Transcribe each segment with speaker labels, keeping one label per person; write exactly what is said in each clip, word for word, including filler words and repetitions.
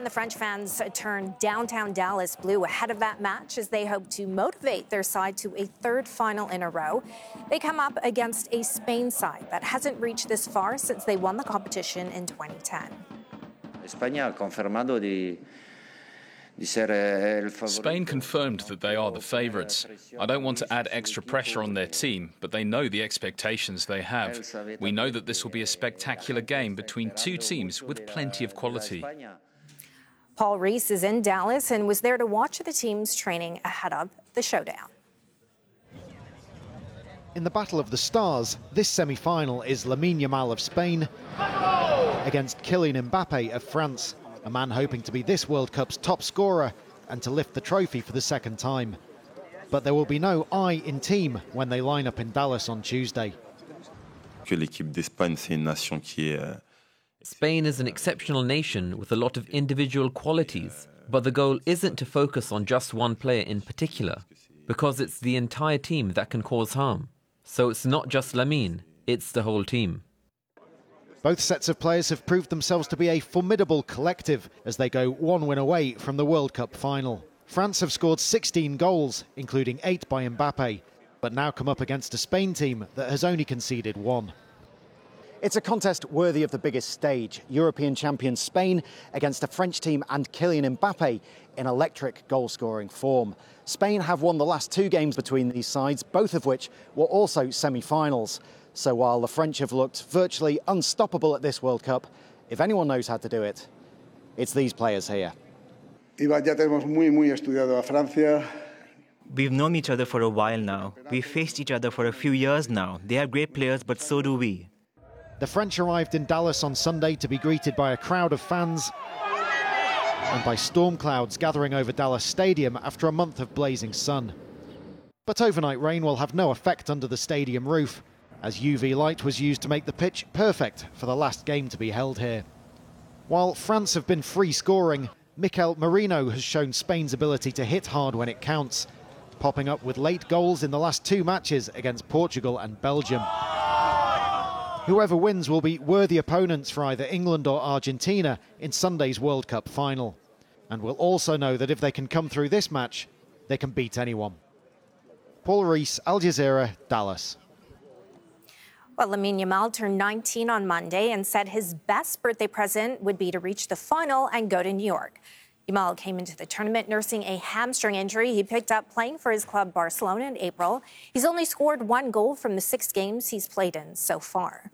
Speaker 1: And the French fans turn downtown Dallas blue ahead of that match as they hope to motivate their side to a third final in a row. They come up against a Spain side that hasn't reached this far since they won the competition in twenty ten.
Speaker 2: España ha confirmado de
Speaker 3: Spain confirmed that they are the favourites. I don't want to add extra pressure on their team, but they know the expectations they have. We know that this will be a spectacular game between two teams with plenty of quality.
Speaker 1: Paul Rees is in Dallas and was there to watch the teams training ahead of the showdown.
Speaker 4: In the Battle of the Stars, this semi-final is Lamine Yamal of Spain against Kylian Mbappe of France. A man hoping to be this World Cup's top scorer and to lift the trophy for the second time. But there will be no I in team when they line up in Dallas on Tuesday.
Speaker 5: Spain is an exceptional nation with a lot of individual qualities, but the goal isn't to focus on just one player in particular, because it's the entire team that can cause harm. So it's not just Lamine, it's the whole team.
Speaker 4: Both sets of players have proved themselves to be a formidable collective as they go one win away from the World Cup final. France have scored sixteen goals, including eight by Mbappe, but now come up against a Spain team that has only conceded one. It's a contest worthy of the biggest stage. European champion Spain against a French team and Kylian Mbappe in electric goal-scoring form. Spain have won the last two games between these sides, both of which were also semi-finals. So while the French have looked virtually unstoppable at this World Cup, if anyone knows how to do it, it's these players here.
Speaker 6: We've
Speaker 7: known each other for a while now. We've faced each other for a few years now. They are great players, but so do we.
Speaker 4: The French arrived in Dallas on Sunday to be greeted by a crowd of fans and by storm clouds gathering over Dallas Stadium after a month of blazing sun. But overnight rain will have no effect under the stadium roof, as U V light was used to make the pitch perfect for the last game to be held here. While France have been free scoring, Mikel Merino has shown Spain's ability to hit hard when it counts, popping up with late goals in the last two matches against Portugal and Belgium. Whoever wins will be worthy opponents for either England or Argentina in Sunday's World Cup final, and will also know that if they can come through this match, they can beat anyone. Paul Rees, Al Jazeera, Dallas.
Speaker 1: Well, Lamine Yamal turned nineteen on Monday and said his best birthday present would be to reach the final and go to New York. Yamal came into the tournament nursing a hamstring injury he picked up playing for his club Barcelona in April. He's only scored one goal from the six games he's played in so far.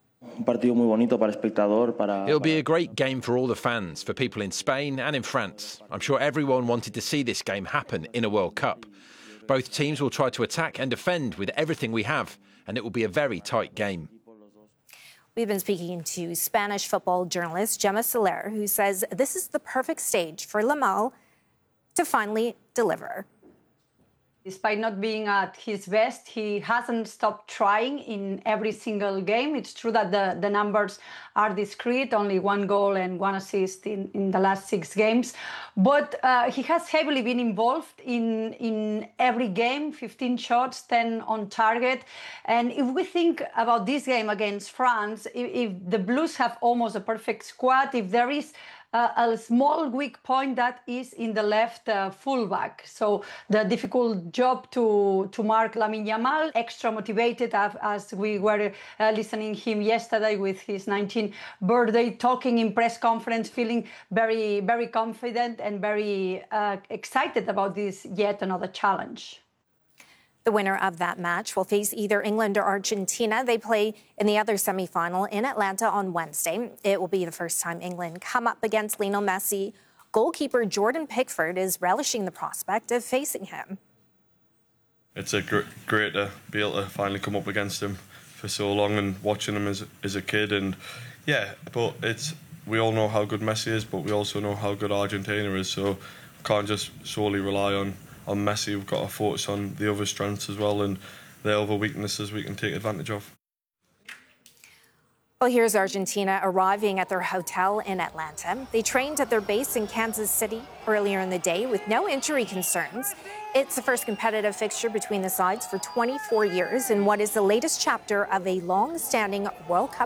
Speaker 8: It'll be a great game for all the fans, for people in Spain and in France. I'm sure everyone wanted to see this game happen in a World Cup. Both teams will try to attack and defend with everything we have, and it will be a very tight game.
Speaker 1: We've been speaking to Spanish football journalist Gemma Soler, who says this is the perfect stage for Yamal to finally deliver.
Speaker 9: Despite not being at his best, he hasn't stopped trying in every single game. It's true that the, the numbers are discrete, only one goal and one assist in, in the last six games. But uh, he has heavily been involved in, in every game, fifteen shots, ten on target. And if we think about this game against France, if, if the Blues have almost a perfect squad, if there is Uh, a small weak point, that is in the left uh, fullback. So the difficult job to, to mark Lamine Yamal, extra motivated as, as we were uh, listening him yesterday with his nineteenth birthday, talking in press conference, feeling very, very confident and very uh, excited about this yet another challenge.
Speaker 1: The winner of that match will face either England or Argentina. They play in the other semi-final in Atlanta on Wednesday. It will be the first time England come up against Lionel Messi. Goalkeeper Jordan Pickford is relishing the prospect of facing him.
Speaker 10: It's a gr- great to be able to finally come up against him for so long and watching him as, as a kid. And yeah, but it's we all know how good Messi is, but we also know how good Argentina is. So we can't just solely rely on on Messi. We've got to focus on the other strengths as well and the other weaknesses we can take advantage of.
Speaker 1: Well, here's Argentina arriving at their hotel in Atlanta. They trained at their base in Kansas City earlier in the day with no injury concerns. It's the first competitive fixture between the sides for twenty-four years in what is the latest chapter of a long-standing World Cup